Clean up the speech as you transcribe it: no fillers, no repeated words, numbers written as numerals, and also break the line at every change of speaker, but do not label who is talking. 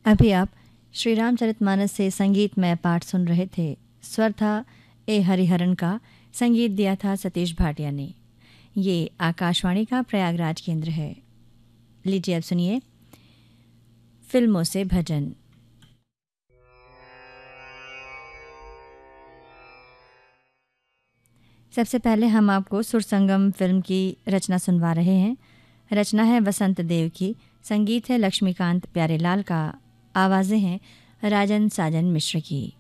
अभी आप श्री रामचरितमानस से संगीतमय पाठ सुन रहे थे। स्वर था ए हरिहरन का, संगीत दिया था सतीश भाटिया ने। ये आकाशवाणी का प्रयागराज केंद्र है। लीजिए अब सुनिए फिल्मों से भजन। सबसे पहले हम आपको सुरसंगम फिल्म की रचना सुनवा रहे हैं। रचना है वसंत देव की, संगीत है लक्ष्मीकांत प्यारेलाल का, आवाज़ें हैं राजन साजन मिश्र की।